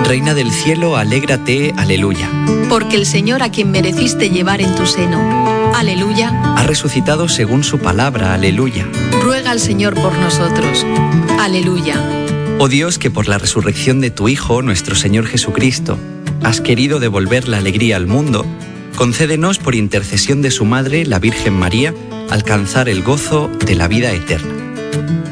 Reina del cielo, alégrate, aleluya. Porque el Señor, a quien mereciste llevar en tu seno, aleluya, ha resucitado según su palabra, aleluya. ruega al Señor por nosotros, aleluya. Oh Dios, que por la resurrección de tu Hijo, nuestro Señor Jesucristo, has querido devolver la alegría al mundo, concédenos por intercesión de su Madre, la Virgen María, alcanzar el gozo de la vida eterna.